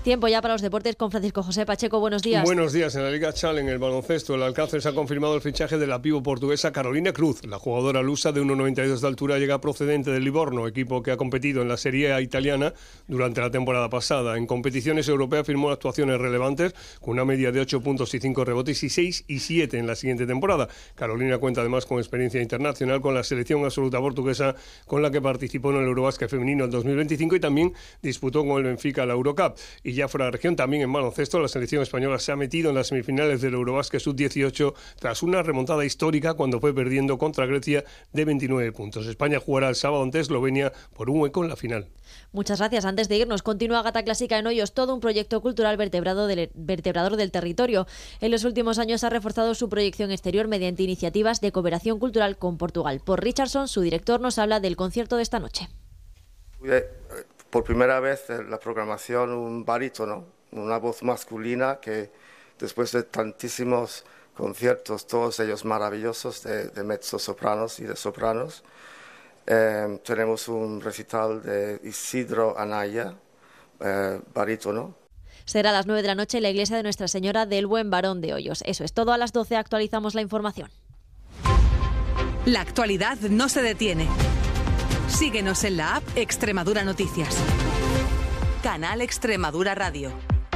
Tiempo ya para los deportes con Francisco José Pacheco. Buenos días. Buenos días. En la Liga Challenge, en el baloncesto, el Alcácer ha confirmado el fichaje de la pivo portuguesa Carolina Cruz. La jugadora lusa de 1,92 de altura llega procedente del Livorno, equipo que ha competido en la Serie A italiana durante la temporada pasada. En competiciones europeas firmó actuaciones relevantes con una media de 8 puntos y 5 rebotes y 6 y 7 en la siguiente temporada. Carolina cuenta además con experiencia internacional con la selección absoluta portuguesa, con la que participó en el Eurobásquet femenino en 2025 y también disputó con el Benfica la Eurocup. Y ya fuera de región, también en baloncesto, la selección española se ha metido en las semifinales del Eurobásquet Sub-18 tras una remontada histórica cuando fue perdiendo contra Grecia de 29 puntos. España jugará el sábado ante Eslovenia por un hueco en la final. Muchas gracias. Antes de irnos, continúa Gata Clásica en Hoyos, todo un proyecto cultural vertebrador del territorio. En los últimos años ha reforzado su proyección exterior mediante iniciativas de cooperación cultural con Portugal. Por Richardson, su director, nos habla del concierto de esta noche. Por primera vez en la programación un barítono, una voz masculina que después de tantísimos conciertos, todos ellos maravillosos de mezzosopranos y de sopranos, tenemos un recital de Isidro Anaya, barítono. Será a las 9 de la noche en la iglesia de Nuestra Señora del Buen Varón de Hoyos. Eso es todo. A las 12 actualizamos la información. La actualidad no se detiene. Síguenos en la app Extremadura Noticias. Canal Extremadura Radio.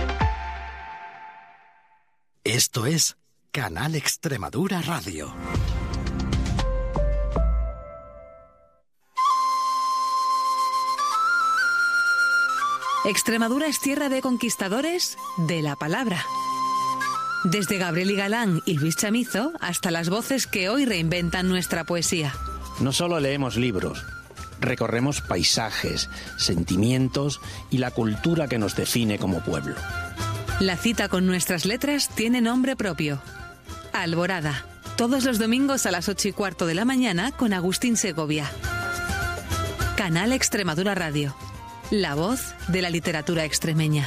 Esto es Canal Extremadura Radio. Extremadura es tierra de conquistadores de la palabra. Desde Gabriel y Galán y Luis Chamizo hasta las voces que hoy reinventan nuestra poesía. No solo leemos libros, recorremos paisajes, sentimientos y la cultura que nos define como pueblo. La cita con nuestras letras tiene nombre propio. Alborada. Todos los domingos a las 8:15 de la mañana con Agustín Segovia. Canal Extremadura Radio. La voz de la literatura extremeña.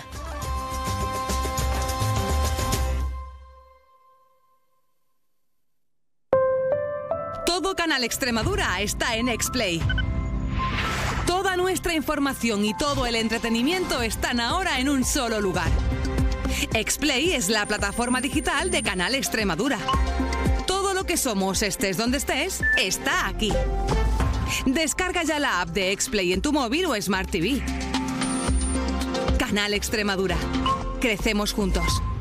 Todo Canal Extremadura está en Explay. Toda nuestra información y todo el entretenimiento están ahora en un solo lugar. Explay es la plataforma digital de Canal Extremadura. Todo lo que somos, estés donde estés, está aquí. Descarga ya la app de Explay en tu móvil o Smart TV. Canal Extremadura. Crecemos juntos.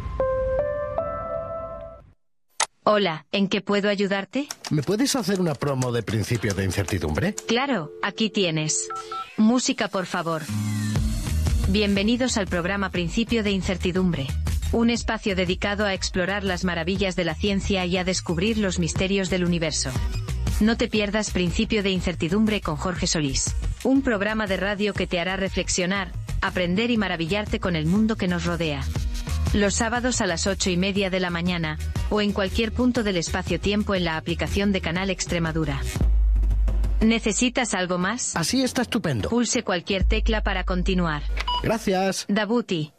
Hola, ¿en qué puedo ayudarte? ¿Me puedes hacer una promo de Principio de Incertidumbre? Claro, aquí tienes. Música, por favor. Bienvenidos al programa Principio de Incertidumbre. Un espacio dedicado a explorar las maravillas de la ciencia y a descubrir los misterios del universo. No te pierdas Principio de Incertidumbre con Jorge Solís. Un programa de radio que te hará reflexionar, aprender y maravillarte con el mundo que nos rodea. Los sábados a las 8:30 de la mañana, o en cualquier punto del espacio-tiempo en la aplicación de Canal Extremadura. ¿Necesitas algo más? Así está estupendo. Pulse cualquier tecla para continuar. Gracias. Dabuti,